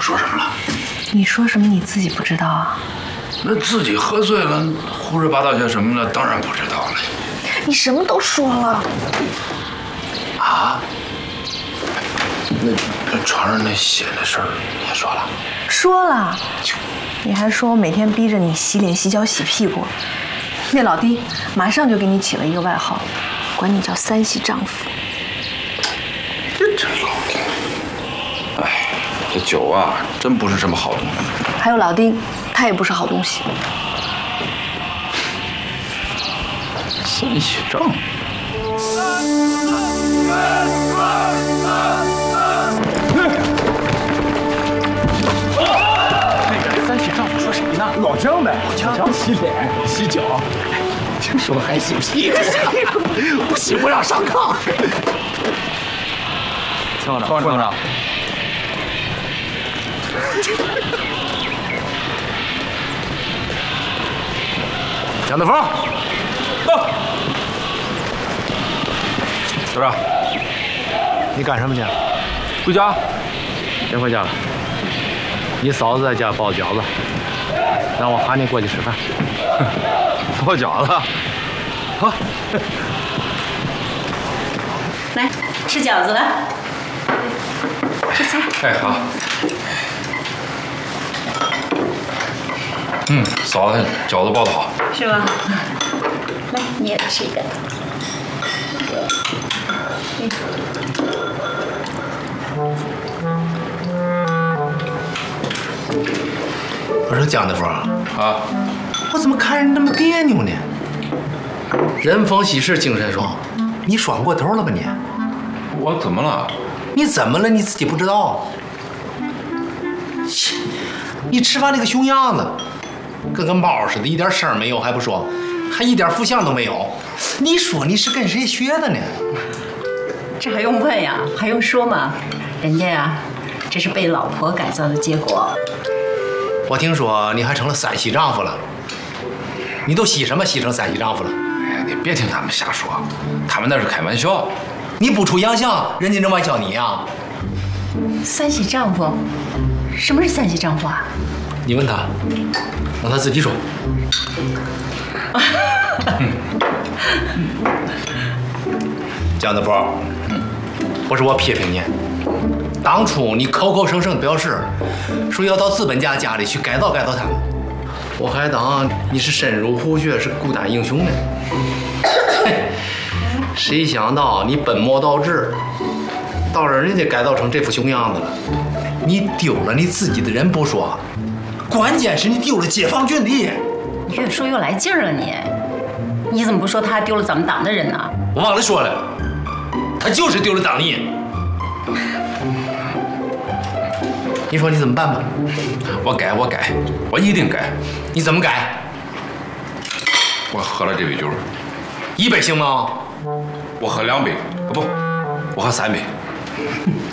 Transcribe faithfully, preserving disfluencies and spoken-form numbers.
说什么了？ 你说什么你自己不知道啊？ 那自己喝醉了，胡说八道些什么了？当然不知道了。 你什么都说了。 啊？那那床上那血的事儿，你还说了？ 说了。你还说每天逼着你洗脸、洗脚、洗屁股。那老丁马上就给你起了一个外号，管你叫三喜丈夫。 这这老丁，哎，这酒啊，真不是什么好东西。 还有老丁，他也不是好东西。 三喜丈夫。 老姜呗，老姜洗脸、洗脚，听说还洗屁股，不洗不让上炕。校长，校长，蒋德峰，到。 队长， 你干什么去？ 回家。 别回家了，你嫂子在家包饺子。让我喊你过去吃饭。 包饺子，好。 来吃饺子了，这菜。 哎，好。嗯，嫂子饺子包得好。 是吧？来，你也吃一个。嗯。 我说蒋德峰啊， 我怎么看着你那么别扭呢？人逢喜事精神爽，你爽过头了吧你？ 我怎么了？ 你怎么了？你自己不知道？你吃饭那个熊样子，跟个猫似的，一点声没有还不说，还一点负相都没有。你说你是跟谁学的呢？ 这还用问呀？还用说吗？人家呀，这是被老婆改造的结果。 我听说你还成了三喜丈夫了，你都喜什么喜成三喜丈夫了？ 哎呀，你别听他们瞎说，他们那是开玩笑。 你不出洋相，人家能玩笑你呀？ 三喜丈夫，什么是三喜丈夫啊？ 你问他，让他自己说。蒋德峰，不是我批评你，当初你口口声声表示说要到资本家家里去改造改造他们，我还当你是深入虎穴，是孤胆英雄呢。谁想到你本末倒置，倒让人家改造成这副熊样子了。你丢了你自己的人不说，关键是你丢了解放军的。 你越说越来劲儿了你，你怎么不说他还丢了咱们党的人呢？ 我忘了说了，他就是丢了党的人。你说你怎么办吧？ 我改，我改，我一定改。 你怎么改？ 我喝了这杯酒， 一杯行吗？ 我喝两杯，不，我喝三杯。